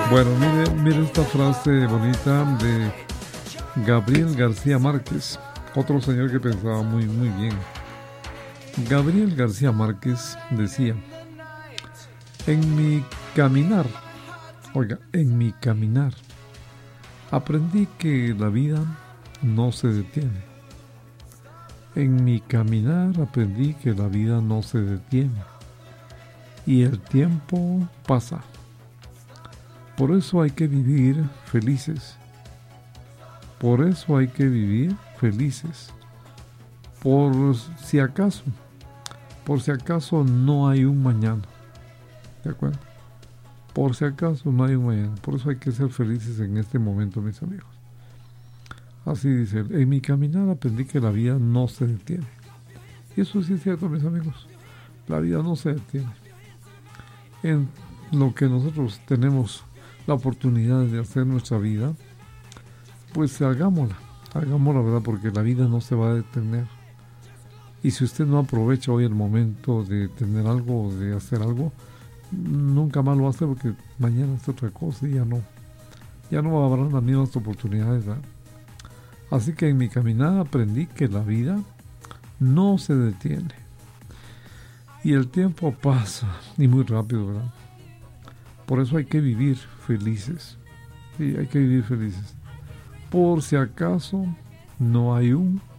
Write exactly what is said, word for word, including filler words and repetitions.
Bueno, mire, mire esta frase bonita de Gabriel García Márquez, otro señor que pensaba muy, muy bien. Gabriel García Márquez decía: en mi caminar, oiga, en mi caminar, aprendí que la vida no se detiene. En mi caminar aprendí que la vida no se detiene y el tiempo pasa. Por eso hay que vivir felices. Por eso hay que vivir felices. Por si acaso, por si acaso no hay un mañana. ¿De acuerdo? Por si acaso no hay un mañana. Por eso hay que ser felices en este momento, mis amigos. Así dice él: en mi caminar aprendí que la vida no se detiene. Y eso sí es cierto, mis amigos. La vida no se detiene. En lo que nosotros tenemos la oportunidad de hacer nuestra vida, pues hagámosla, hagámosla, ¿verdad? Porque la vida no se va a detener. Y si usted no aprovecha hoy el momento de tener algo, de hacer algo, nunca más lo va a hacer, porque mañana es otra cosa y ya no, ya no habrá las mismas oportunidades, ¿verdad? Así que en mi caminada aprendí que la vida no se detiene. Y el tiempo pasa, y muy rápido, ¿verdad? Por eso hay que vivir felices. Sí, hay que vivir felices. Por si acaso no hay un